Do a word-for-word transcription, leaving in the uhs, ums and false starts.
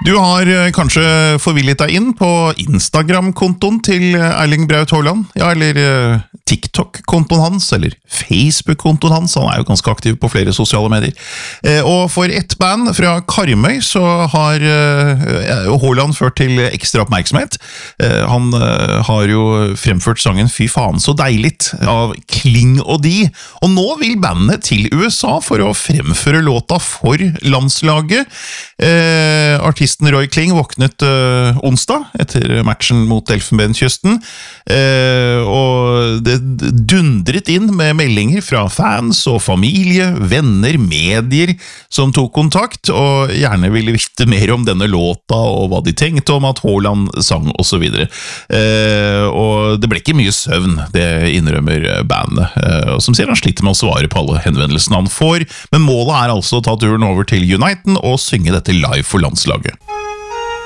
Du har eh, kanskje forvillet deg inn på Instagram-kontoen til Erling Braut Haaland, ja, eller eh, TikTok-kontoen hans, eller Facebook-kontoen hans, han er jo ganske aktiv på flere sosiale medier. Eh, og for ett band fra Karmøy så har eh, Haaland ført til ekstra oppmerksomhet. Eh, han eh, har jo fremført sangen Fy faen så deiligt av Kling og de, og nå vil bandet til U S A for å fremføre låta for landslaget. Eh, artisten Roy Kling våknet uh, onsdag etter matchen mot Elfenbenskysten, uh, og det dundret inn med meldinger fra fans og familie, venner, medier som tok kontakt og gjerne ville vite mer om denne låta og hva de tenkte om at Haaland sang og så videre. Uh, og det ble ikke mye søvn, det innrømmer bandet, uh, som sier han sliter med å svare på alle henvendelsene han får, men målet er altså å ta turen over til Uniten og synge dette live for landslaget.